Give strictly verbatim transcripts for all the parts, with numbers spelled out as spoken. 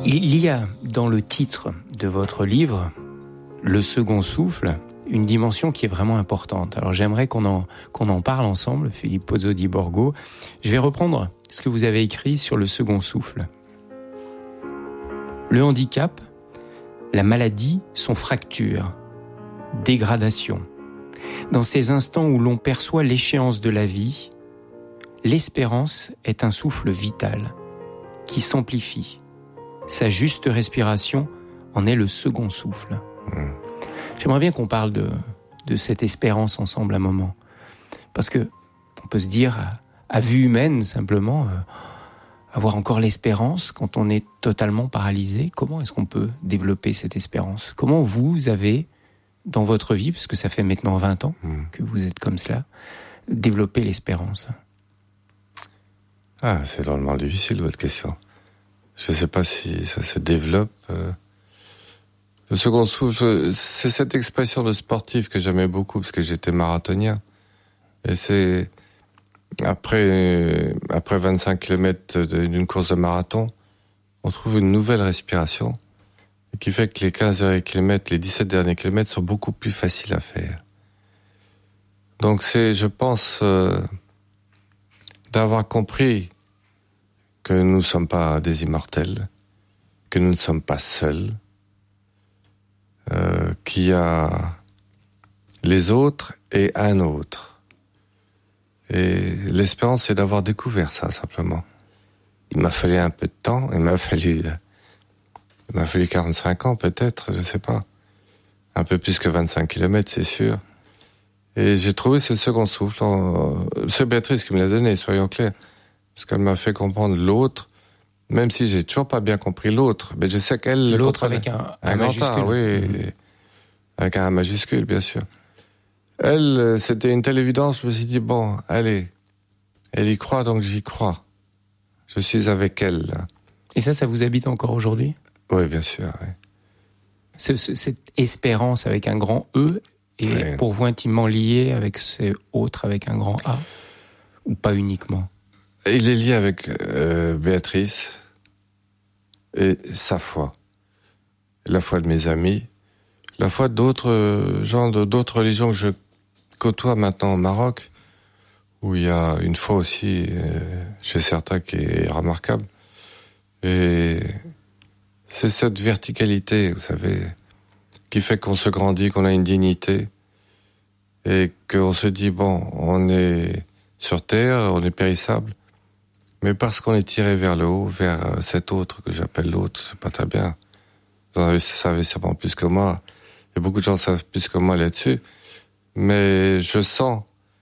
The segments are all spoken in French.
Il y a dans le titre de votre livre, Le second souffle, une dimension qui est vraiment importante. Alors j'aimerais qu'on en, qu'on en parle ensemble, Philippe Pozzo di Borgo. Je vais reprendre ce que vous avez écrit sur le second souffle. Le handicap, la maladie sont fractures, dégradation. Dans ces instants où l'on perçoit l'échéance de la vie, l'espérance est un souffle vital qui s'amplifie. Sa juste respiration en est le second souffle. Mmh. J'aimerais bien qu'on parle de, de cette espérance ensemble un moment. Parce que on peut se dire, à, à vue humaine, simplement, euh, avoir encore l'espérance quand on est totalement paralysé. Comment est-ce qu'on peut développer cette espérance ? Comment vous avez, dans votre vie, parce que ça fait maintenant vingt ans mmh. que vous êtes comme cela, développé l'espérance ? Ah, c'est drôlement difficile, votre question. Je ne sais pas si ça se développe. Euh... Le second souffle, c'est cette expression de sportif que j'aimais beaucoup parce que j'étais marathonien. Et c'est après après vingt-cinq kilomètres d'une course de marathon, on trouve une nouvelle respiration qui fait que les quinze derniers kilomètres, les dix-sept derniers kilomètres sont beaucoup plus faciles à faire. Donc c'est, je pense, euh, d'avoir compris que nous ne sommes pas des immortels, que nous ne sommes pas seuls, euh, qu'il y a les autres et un autre. Et l'espérance, c'est d'avoir découvert ça, simplement. Il m'a fallu un peu de temps, il m'a fallu, il m'a fallu quarante-cinq ans peut-être, je ne sais pas. Un peu plus que vingt-cinq kilomètres, c'est sûr. Et j'ai trouvé ce second souffle. En... C'est Béatrice qui me l'a donné, soyons clairs. Parce qu'elle m'a fait comprendre l'autre, même si j'ai toujours pas bien compris l'autre. Mais je sais qu'elle... L'autre avec un, un, un majuscule. A, oui, mmh. Avec un majuscule, bien sûr. Elle, c'était une telle évidence, je me suis dit, bon, allez, elle y croit, donc j'y crois. Je suis avec elle, là. Et ça, ça vous habite encore aujourd'hui ? Oui, bien sûr, oui. Ce, ce, cette espérance avec un grand E est oui. pour vous intimement lié avec ce autre avec un grand A ? Ou pas uniquement ? Il est lié avec euh, Béatrice et sa foi. La foi de mes amis, la foi d'autres euh, gens, de, d'autres religions que je côtoie maintenant au Maroc, où il y a une foi aussi euh, chez certains qui est remarquable. Et c'est cette verticalité, vous savez, qui fait qu'on se grandit, qu'on a une dignité, et qu'on se dit, bon, on est sur Terre, on est périssable, mais parce qu'on est tiré vers le haut, vers cet autre que j'appelle l'autre, c'est pas très bien. Vous en savez sûrement plus que moi, et beaucoup de gens savent plus que moi là-dessus, mais je sens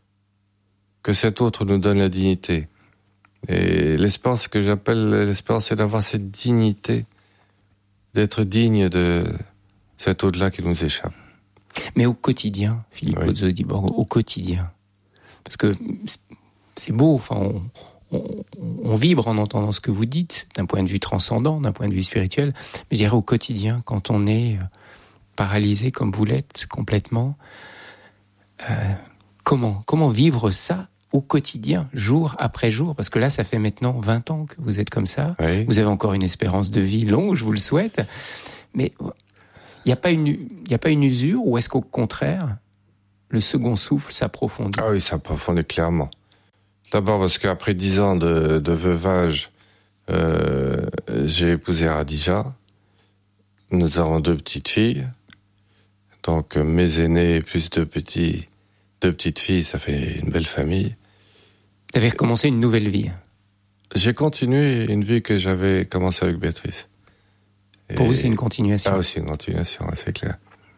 que cet autre nous donne la dignité. Et l'espérance, ce que j'appelle l'espérance, c'est d'avoir cette dignité, d'être digne de cet au-delà qui nous échappe. Mais au quotidien, Philippe oui. Pozzo di Borgo, au quotidien, parce que c'est beau, enfin, on, on, on vibre en entendant ce que vous dites, d'un point de vue transcendant, d'un point de vue spirituel, mais je dirais au quotidien, quand on est paralysé comme vous l'êtes complètement, euh, comment, comment vivre ça au quotidien, jour après jour, parce que là, ça fait maintenant vingt ans que vous êtes comme ça, oui. Vous avez encore une espérance de vie longue, je vous le souhaite, mais il n'y a pas une, il n'y a pas une usure, ou est-ce qu'au contraire, le second souffle s'approfondit ? Ah oui, s'approfondit clairement. D'abord parce qu'après dix ans de, de veuvage, euh, j'ai épousé Radija. Nous avons deux petites filles. Donc mes aînés plus deux petits, deux petites filles, ça fait une belle famille. Vous avez recommencé une nouvelle vie ? J'ai continué une vie que j'avais commencée avec Béatrice. Pour Et... vous, c'est une continuation ? Ah oui, c'est une continuation, c'est clair.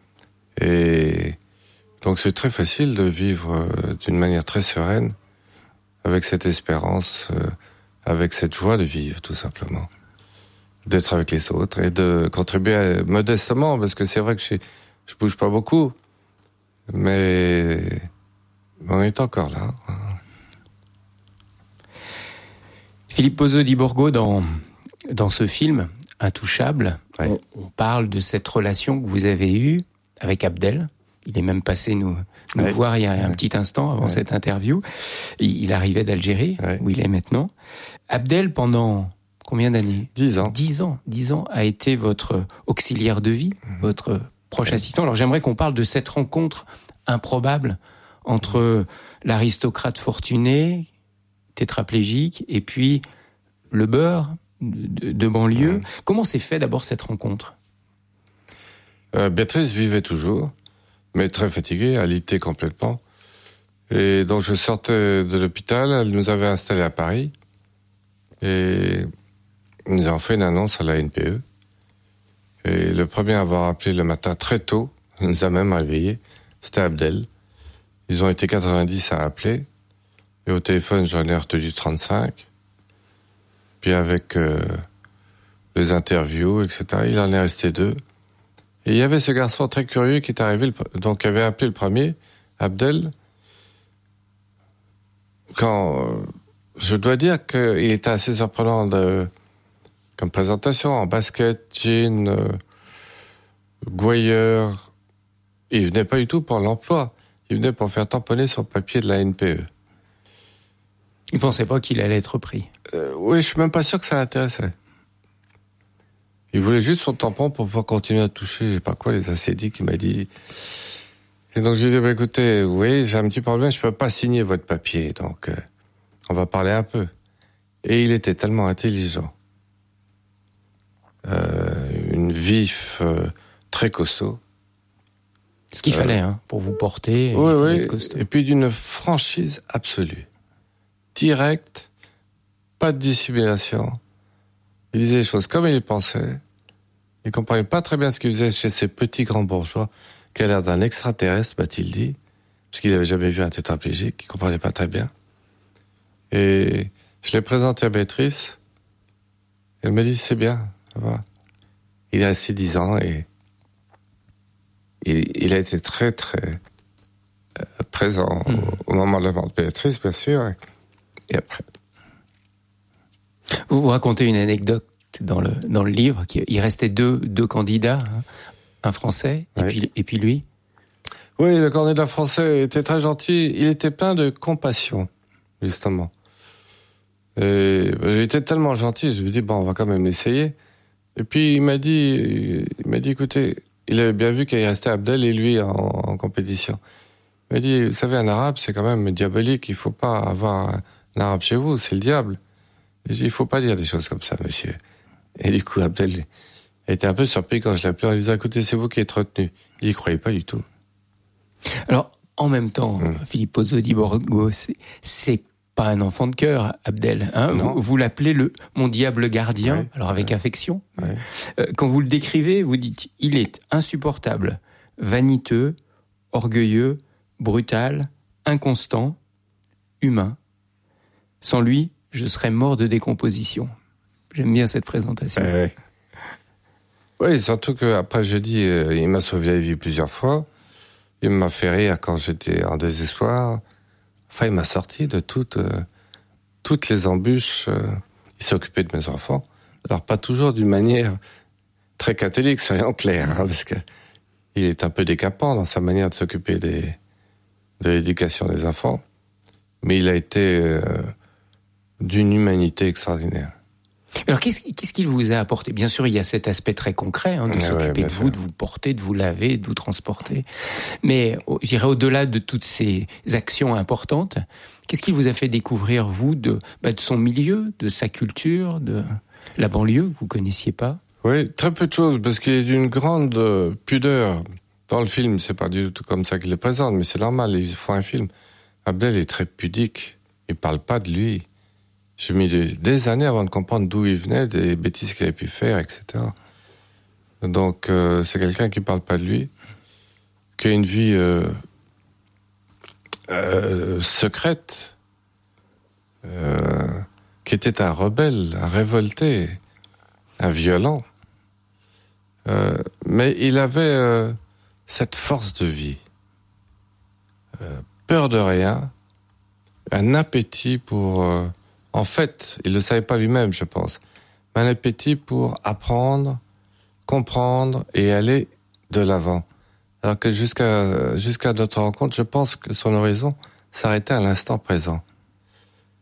Et donc c'est très facile de vivre d'une manière très sereine, avec cette espérance, euh, avec cette joie de vivre, tout simplement. D'être avec les autres et de contribuer à, modestement, parce que c'est vrai que je, je bouge pas beaucoup, mais on est encore là. Philippe Pozzo di Borgo, dans, dans ce film, Intouchable, ouais. on, on parle de cette relation que vous avez eue avec Abdel. Il est même passé nous, nous ouais. voir il y a ouais. un petit instant avant ouais. cette interview. Il, il arrivait d'Algérie, ouais. où il est maintenant. Abdel, pendant Combien d'années ? Dix ans. Dix ans. Dix ans a été votre auxiliaire de vie, mmh. votre proche ouais. assistant. Alors j'aimerais qu'on parle de cette rencontre improbable entre mmh. l'aristocrate fortuné, tétraplégique, et puis le beurre de, de banlieue. Mmh. Comment s'est fait d'abord cette rencontre ? euh, Béatrice vivait toujours, mais très fatiguée, alitée complètement. Et donc je sortais de l'hôpital, elle nous avait installés à Paris, et nous avons fait une annonce à la N P E. Et le premier à avoir appelé le matin très tôt, il nous a même réveillés, c'était Abdel. Ils ont été quatre-vingt-dix à appeler, et au téléphone j'en ai retenu trente-cinq. Puis avec euh, les interviews, et cetera, il en est resté deux. Et il y avait ce garçon très curieux qui est arrivé, donc qui avait appelé le premier, Abdel. Quand euh, je dois dire qu'il était assez surprenant de, comme présentation, en basket, jean, euh, gouailleur. Il venait pas du tout pour l'emploi. Il venait pour faire tamponner son papier de la N P E. Il pensait pas qu'il allait être pris. Euh, oui, je suis même pas sûr que ça l'intéressait. Il voulait juste son tampon pour pouvoir continuer à toucher, je sais pas quoi, les acédiques, il m'a dit. Et donc je lui ai dit, bah, écoutez, oui, j'ai un petit problème, je peux pas signer votre papier, donc euh, on va parler un peu. Et il était tellement intelligent, euh, une vif, euh, très costaud. Ce qu'il euh, fallait, hein, pour vous porter. Oui, oui. Costaud. Et puis d'une franchise absolue, direct, pas de dissimulation. Il disait les choses comme il les pensait. Il comprenait pas très bien ce qu'il faisait chez ces petits grands bourgeois, qui a l'air d'un extraterrestre, m'a-t-il dit, parce qu'il n'avait jamais vu un tétraplégique, qu'il comprenait pas très bien. Et je l'ai présenté à Béatrice. Elle m'a dit, c'est bien, ça va. Il est resté dix ans et il, il a été très, très euh, présent mmh. au, au moment de la mort de Béatrice, bien sûr, et après. Vous, vous racontez une anecdote dans le, dans le livre, il restait deux, deux candidats, hein, un Français et, oui. puis, et puis lui. Oui, le candidat français était très gentil, il était plein de compassion, justement. Et il était tellement gentil, je me dis, bon, on va quand même l'essayer. Et puis il m'a dit, il m'a dit, écoutez, il avait bien vu qu'il restait Abdel et lui en, en compétition. Il m'a dit, vous savez, un arabe, c'est quand même diabolique, il faut pas avoir un arabe chez vous, c'est le diable. Et j'ai dit, il faut pas dire des choses comme ça, monsieur. Et du coup, Abdel était un peu surpris quand je l'appelais en lui disant, écoutez, c'est vous qui êtes retenu. Il y croyait pas du tout. Alors, en même temps, hum. Philippe Pozzo di Borgo, c'est, c'est pas un enfant de cœur, Abdel. Hein, vous, vous l'appelez le mon diable gardien, ouais, alors avec ouais. affection. Ouais. Euh, quand vous le décrivez, vous dites, il est insupportable, vaniteux, orgueilleux, brutal, inconstant, humain. Sans lui, je serais mort de décomposition. J'aime bien cette présentation. Euh, oui, surtout qu'après jeudi, euh, il m'a sauvé la vie plusieurs fois. Il m'a fait rire quand j'étais en désespoir. Enfin, il m'a sorti de toutes, euh, toutes les embûches. Euh, il s'occupait de mes enfants. Alors, pas toujours d'une manière très catholique, soyons clairs, hein, parce que il est un peu décapant dans sa manière de s'occuper des, de l'éducation des enfants. Mais il a été euh, d'une humanité extraordinaire. Alors, qu'est-ce, qu'est-ce qu'il vous a apporté ? Bien sûr, il y a cet aspect très concret, hein, de ah s'occuper ouais, de vous, sûr. de vous porter, de vous laver, de vous transporter. Mais, je dirais, au-delà de toutes ces actions importantes, qu'est-ce qu'il vous a fait découvrir, vous, de, bah, de son milieu, de sa culture, de la banlieue que vous connaissiez pas ? Oui, très peu de choses, parce qu'il est d'une grande euh, pudeur. Dans le film, c'est pas du tout comme ça qu'il le présente, mais c'est normal, ils font un film. Abdel est très pudique, il parle pas de lui. J'ai mis des, des années avant de comprendre d'où il venait, des bêtises qu'il avait pu faire, et cetera. Donc, euh, c'est quelqu'un qui parle pas de lui, qui a une vie euh, euh, secrète, euh, qui était un rebelle, un révolté, un violent. Euh, mais il avait euh, cette force de vie, euh, peur de rien, un appétit pour... Euh, En fait, il ne le savait pas lui-même, je pense, mais un appétit pour apprendre, comprendre et aller de l'avant. Alors que jusqu'à, jusqu'à notre rencontre, je pense que son horizon s'arrêtait à l'instant présent.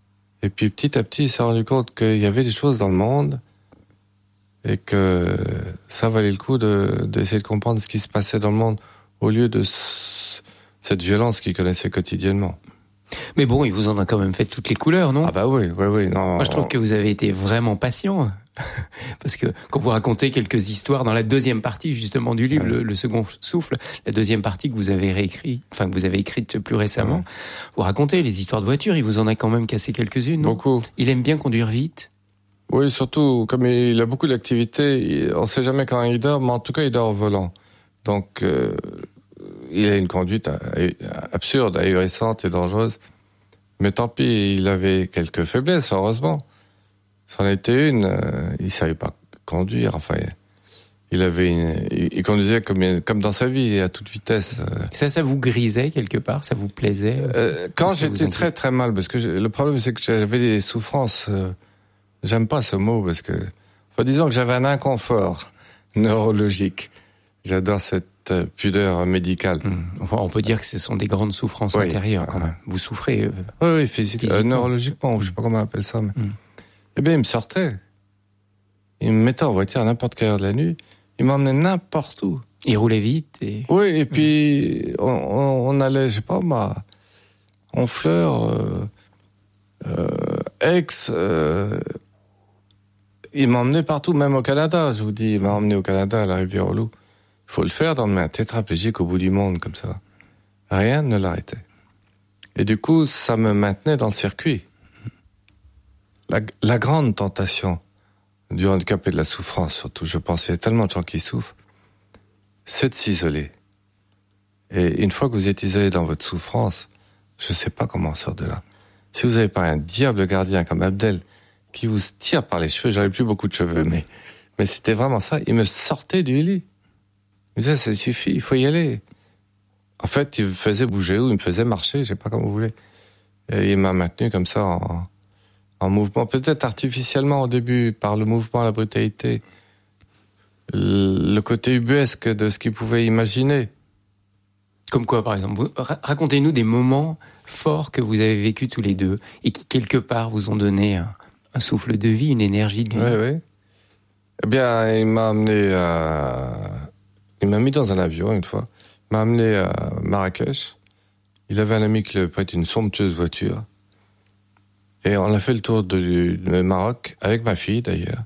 Et puis petit à petit, il s'est rendu compte qu'il y avait des choses dans le monde et que ça valait le coup de, d'essayer de comprendre ce qui se passait dans le monde au lieu de c- cette violence qu'il connaissait quotidiennement. Mais bon, il vous en a quand même fait toutes les couleurs, non? Ah bah oui, oui, oui. Non, Moi, je trouve que vous avez été vraiment patient. Parce que quand vous racontez quelques histoires dans la deuxième partie, justement, du livre, ouais. le, le second souffle, la deuxième partie que vous avez réécrit, enfin, que vous avez écrite plus récemment, ouais. vous racontez les histoires de voitures, il vous en a quand même cassé quelques-unes, non? Beaucoup. Il aime bien conduire vite? Oui, surtout, comme il a beaucoup d'activités, on ne sait jamais quand il dort, mais en tout cas, il dort au volant. Donc, euh, il a une conduite absurde, ahurissante et dangereuse. Mais tant pis, il avait quelques faiblesses, heureusement. C'en était une, euh, il savait pas conduire, enfin, il avait une, il conduisait comme, comme dans sa vie, à toute vitesse. Ça, ça vous grisait quelque part? Ça vous plaisait? euh, Quand j'étais très très mal, parce que je, le problème c'est que j'avais des souffrances, euh, j'aime pas ce mot, parce que, enfin, disons que j'avais un inconfort neurologique. J'adore cette pudeur médicale. Mmh. Enfin, on peut dire que ce sont des grandes souffrances oui. intérieures quand même. Vous souffrez euh, Oui, oui, physique, euh, neurologiquement, je sais pas comment on appelle ça. Mais... Mmh. Eh bien, il me sortait. Il me mettait en voiture à n'importe quelle heure de la nuit. Il m'emmenait n'importe où. Il roulait vite et... Oui, et puis mmh. on, on, on allait, je sais pas moi, Honfleur, euh, euh, Aix. Euh, il m'emmenait partout, même au Canada. Je vous dis, il m'a emmené au Canada, à la Rivière-aux-Loups. Il faut le faire d'emmener un tétraplégique au bout du monde, comme ça. Rien ne l'arrêtait. Et du coup, ça me maintenait dans le circuit. La, la grande tentation du handicap et de la souffrance, surtout, je pense, il y a tellement de gens qui souffrent, c'est de s'isoler. Et une fois que vous êtes isolé dans votre souffrance, je ne sais pas comment on sort de là. Si vous n'avez pas un diable gardien comme Abdel, qui vous tire par les cheveux, j'avais plus beaucoup de cheveux, mais, mais c'était vraiment ça, il me sortait du lit. Il me disait, ça suffit, il faut y aller. En fait, il me faisait bouger ou il me faisait marcher, je sais pas comment vous voulez. Et il m'a maintenu comme ça en, en mouvement, peut-être artificiellement au début, par le mouvement, la brutalité, le côté ubuesque de ce qu'il pouvait imaginer. Comme quoi, par exemple? Vous, racontez-nous des moments forts que vous avez vécus tous les deux et qui, quelque part, vous ont donné un, un souffle de vie, une énergie de vie. Oui, oui. Eh bien, il m'a amené à... Il m'a mis dans un avion une fois. Il m'a amené à Marrakech. Il avait un ami qui lui avait prêté une somptueuse voiture. Et on a fait le tour de, de Maroc, avec ma fille d'ailleurs.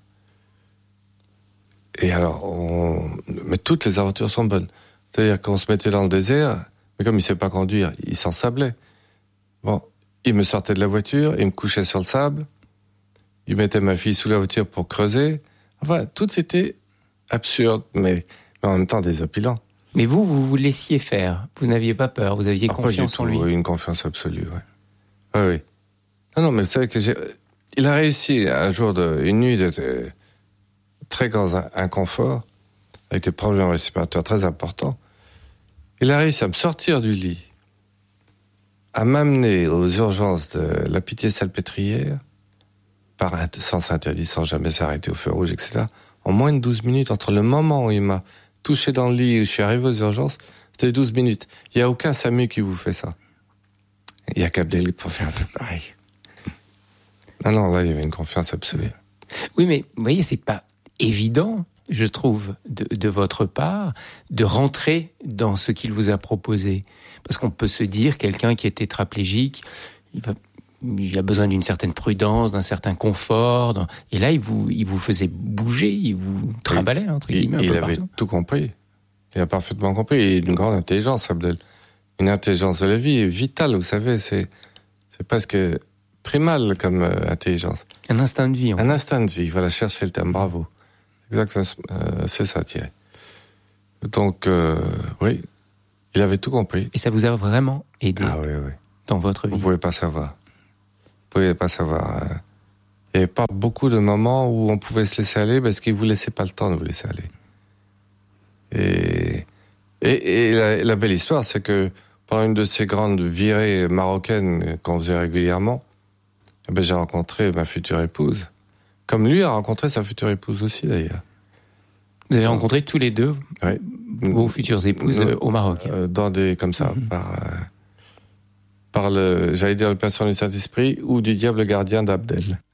Et alors, on... mais toutes les aventures sont bonnes. C'est-à-dire qu'on se mettait dans le désert, mais comme il ne sait pas conduire, il s'ensablait. Bon, il me sortait de la voiture, il me couchait sur le sable, il mettait ma fille sous la voiture pour creuser. Enfin, tout était absurde, mais... en même temps désopilant. Mais vous, vous vous laissiez faire. Vous n'aviez pas peur. Vous aviez ah, confiance en lui. Oui, une confiance absolue, oui. Oui, oui. Non, non, mais vous savez que j'ai... Il a réussi un jour, de... une nuit de très grand inconfort, avec des problèmes respiratoires très importants. Il a réussi à me sortir du lit, à m'amener aux urgences de la Pitié-Salpêtrière, par un sens interdit, sans jamais s'arrêter au feu rouge, et cetera, en moins de douze minutes, entre le moment où il m'a touché dans le lit, où je suis arrivé aux urgences, c'était douze minutes. Il n'y a aucun SAMU qui vous fait ça. Il y a qu'Abdel pour faire un peu pareil. Non, non, là, il y avait une confiance absolue. Oui, mais vous voyez, c'est pas évident, je trouve, de, de votre part, de rentrer dans ce qu'il vous a proposé. Parce qu'on peut se dire, quelqu'un qui est tétraplégique, il va... il a besoin d'une certaine prudence, d'un certain confort. D'un... Et là, il vous, il vous faisait bouger, il vous trimballait, entre guillemets, un il peu avait partout. Tout compris. Il a parfaitement compris. Et une grande intelligence, Abdel. Une intelligence de la vie vitale, vous savez, c'est, c'est presque primal comme euh, intelligence. Un instinct de vie. En Un fait. instinct de vie, voilà, chercher le terme, bravo. Exactement, euh, c'est ça, Thierry. Donc, euh, oui, il avait tout compris. Et ça vous a vraiment aidé ah, oui, oui. dans votre vie. Vous pouvez pas savoir. Vous pouvez pas savoir. Il n'y avait pas beaucoup de moments où on pouvait se laisser aller parce qu'il vous laissait pas le temps de vous laisser aller. Et, et, et la, la belle histoire, c'est que pendant une de ces grandes virées marocaines qu'on faisait régulièrement, eh ben, j'ai rencontré ma future épouse. Comme lui a rencontré sa future épouse aussi, d'ailleurs. Vous avez rencontré tous les deux oui. vos futures épouses Nous, au Maroc. euh, dans des, comme ça, mm-hmm. par, euh, par le, j'allais dire, le personne du Saint-Esprit ou du diable gardien d'Abdel.